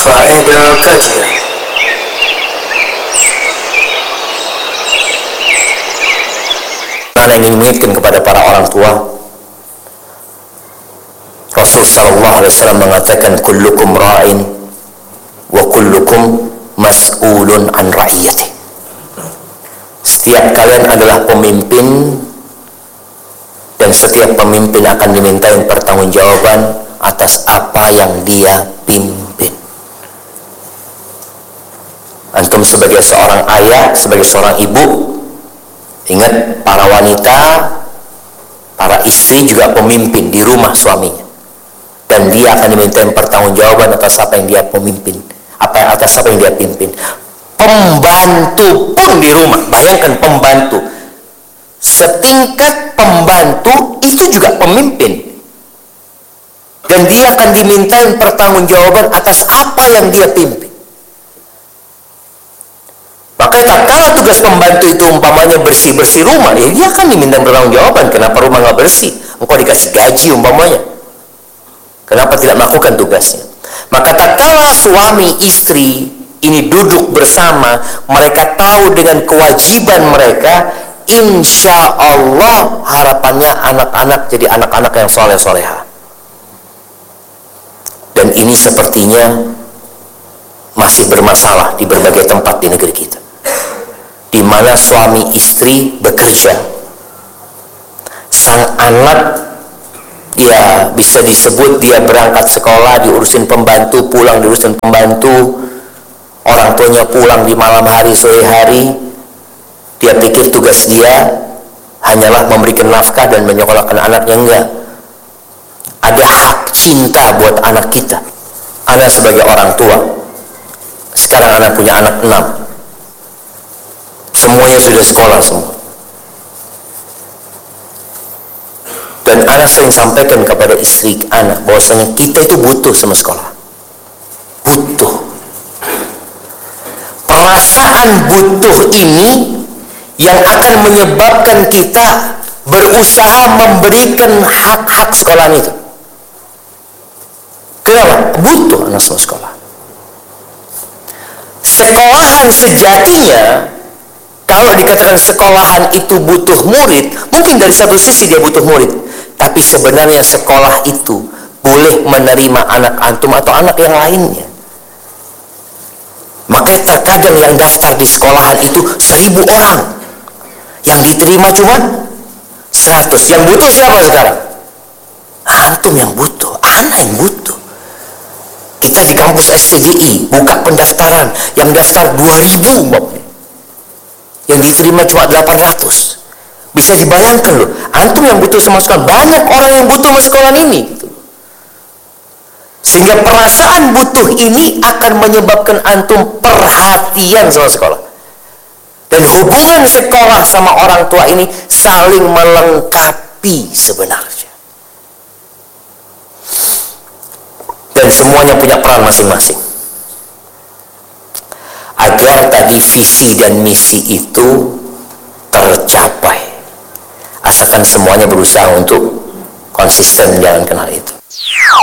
faedah kajian. Mana ingin mengingatkan kepada para orang tua, Rasul sallallahu alaihi wasallam mengatakan kullukum ra'in wa kullukum mas'ulun an ra'iyati. Setiap kalian adalah pemimpin dan setiap pemimpin akan dimintain pertanggungjawaban atas apa yang dia pimpin. Antum sebagai seorang ayah, sebagai seorang ibu, ingat para wanita, para istri juga pemimpin di rumah suaminya. Dan dia akan diminta pertanggungjawaban atas apa yang dia pemimpin, atas apa yang dia pimpin. Pembantu pun di rumah, bayangkan pembantu, setingkat pembantu itu juga pemimpin, dan dia akan dimintain pertanggungjawaban atas apa yang dia pimpin. Maka tak kala tugas pembantu itu umpamanya bersih-bersih rumah, ya dia akan diminta pertanggungjawaban. Kenapa rumah nggak bersih? Engkau dikasih gaji umpamanya, kenapa tidak melakukan tugasnya? Maka tak kala suami istri ini duduk bersama, mereka tahu dengan kewajiban mereka, insya Allah harapannya anak-anak jadi anak-anak yang soleh-soleha. Dan ini sepertinya masih bermasalah di berbagai tempat di negeri kita, di mana suami istri bekerja, sang anak ya bisa disebut dia berangkat sekolah diurusin pembantu, pulang diurusin pembantu, orang tuanya pulang di malam hari, sore hari. Dia pikir tugas dia hanyalah memberikan nafkah dan menyekolahkan anaknya. Enggak, ada hak cinta buat anak kita. Anak sebagai orang tua, sekarang anak punya anak 6, semuanya sudah sekolah semua. Dan anak sering sampaikan kepada istri anak bahwasanya kita itu butuh sama sekolah, butuh. Perasaan butuh ini yang akan menyebabkan kita berusaha memberikan hak-hak sekolah itu. Kenapa? Butuh anak semua sekolah. Sekolahan sejatinya, kalau dikatakan sekolahan itu butuh murid, mungkin dari satu sisi dia butuh murid, tapi sebenarnya sekolah itu boleh menerima anak antum atau anak yang lainnya. Makanya terkadang yang daftar di sekolahan itu 1000 orang, yang diterima cuma 100. Yang butuh siapa sekarang? Antum yang butuh, anak yang butuh. Kita di kampus STJI buka pendaftaran, yang daftar 2000, yang diterima cuma 800. Bisa dibayangkan loh, antum yang butuh sama sekolah, banyak orang yang butuh sama sekolah ini. Sehingga perasaan butuh ini akan menyebabkan antum perhatian sama sekolah. Dan hubungan sekolah sama orang tua ini saling melengkapi sebenarnya. Dan semuanya punya peran masing-masing. Agar tadi visi dan misi itu tercapai, asalkan semuanya berusaha untuk konsisten menjalankan hal itu.